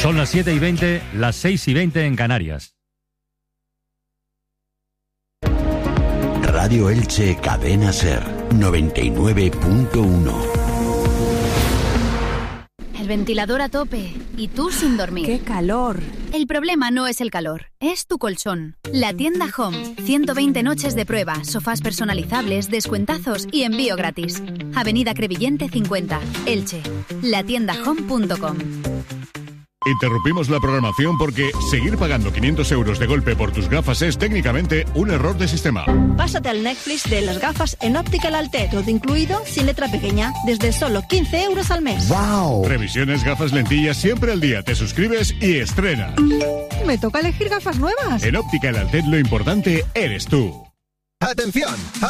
Son las 7:20, las 6:20 en Canarias. Radio Elche Cadena Ser 99.1. El ventilador a tope y tú sin dormir. ¡Qué calor! El problema no es el calor, es tu colchón. La tienda Home. 120 noches de prueba, sofás personalizables, descuentazos y envío gratis. Avenida Crevillente 50, Elche. Latiendahome.com. Interrumpimos la programación porque seguir pagando 500 euros de golpe por tus gafas es técnicamente un error de sistema. Pásate al Netflix de las gafas en Optical Alte, todo incluido, sin letra pequeña, desde solo 15 euros al mes. ¡Wow! Revisiones, gafas, lentillas, siempre al día. Te suscribes y estrenas. Me toca elegir gafas nuevas. En Optical Alte lo importante eres tú. ¡Atención!